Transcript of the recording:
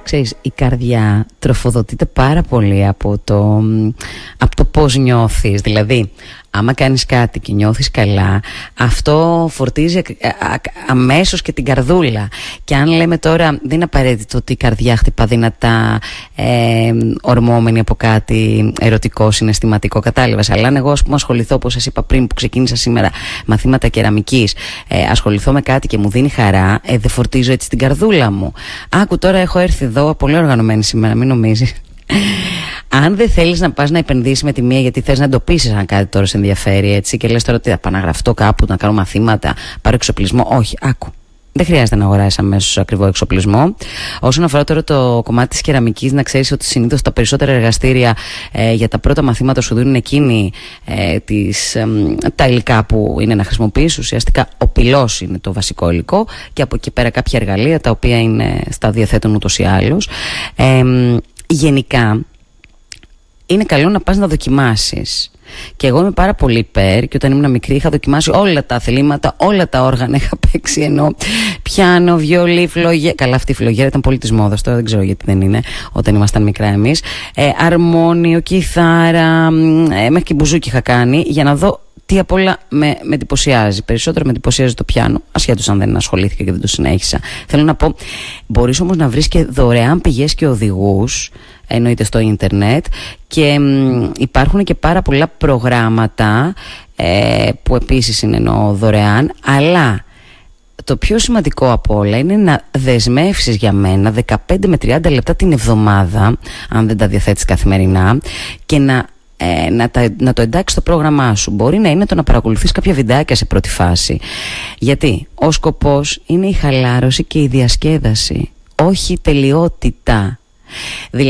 Ξέρεις, η καρδιά τροφοδοτείται πάρα πολύ από το πώς νιώθεις. Δηλαδή, άμα κάνεις κάτι και νιώθεις καλά, αυτό φορτίζει αμέσως και την καρδούλα. Και αν λέμε τώρα, δεν είναι απαραίτητο ότι η καρδιά χτυπά δυνατά, ορμόμενη από κάτι ερωτικό, συναισθηματικό, κατάλαβες. Αλλά αν εγώ, ας πούμε, ασχοληθώ, όπως σας είπα πριν που ξεκίνησα σήμερα, μαθήματα κεραμικής, ασχοληθώ με κάτι και μου δίνει χαρά, δεν φορτίζω έτσι την καρδούλα μου. Άκου, τώρα έχω έρθει εδώ πολύ οργανωμένη σήμερα, μην νομίζεις. Αν δεν θέλεις να πας να επενδύσεις με τη μία, γιατί θες να εντοπίσεις αν κάτι τώρα σε ενδιαφέρει, έτσι, και λες τώρα ότι θα πάω να γραφτώ κάπου, να κάνω μαθήματα, πάρω εξοπλισμό. Όχι, άκου. Δεν χρειάζεται να αγοράσεις αμέσως ακριβό εξοπλισμό. Όσον αφορά τώρα το κομμάτι της κεραμικής, να ξέρεις ότι συνήθως τα περισσότερα εργαστήρια για τα πρώτα μαθήματα σου δίνουν εκείνη τα υλικά που είναι να χρησιμοποιήσεις. Ουσιαστικά ο πυλός είναι το βασικό υλικό και από εκεί πέρα κάποια εργαλεία τα οποία είναι στα διαθέτουν ούτως ή άλλως. Γενικά είναι καλό να πας να δοκιμάσεις. Και εγώ είμαι πάρα πολύ υπέρ, και όταν ήμουν μικρή είχα δοκιμάσει όλα τα αθλήματα, όλα τα όργανα είχα παίξει, ενώ πιάνο, βιολί, φλογέρα. Καλά, αυτή η φλογέρα ήταν πολύ της μόδας, τώρα δεν ξέρω γιατί δεν είναι όταν ήμασταν μικρά εμείς. Αρμόνιο, κιθάρα, μέχρι και μπουζούκι είχα κάνει για να δω τι απ' όλα με εντυπωσιάζει. Περισσότερο με εντυπωσιάζει το πιάνο, ασχέτως αν δεν ασχολήθηκα και δεν το συνέχισα. Θέλω να πω, μπορείς όμως να βρεις και δωρεάν πηγές και οδηγούς, εννοείται στο ίντερνετ, και υπάρχουν και πάρα πολλά προγράμματα που επίσης είναι δωρεάν, αλλά το πιο σημαντικό από όλα είναι να δεσμεύσεις για μένα 15 με 30 λεπτά την εβδομάδα, αν δεν τα διαθέτεις καθημερινά, και να το εντάξεις στο πρόγραμμά σου. Μπορεί να είναι το να παρακολουθείς κάποια βιντεάκια σε πρώτη φάση, γιατί ο σκοπός είναι η χαλάρωση και η διασκέδαση, όχι η τελειότητα.